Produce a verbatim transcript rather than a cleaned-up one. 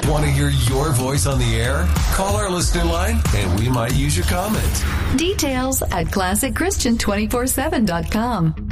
Want to hear your voice on the air? Call our listener line and we might use your comment. Details at classic christian two forty-seven dot com.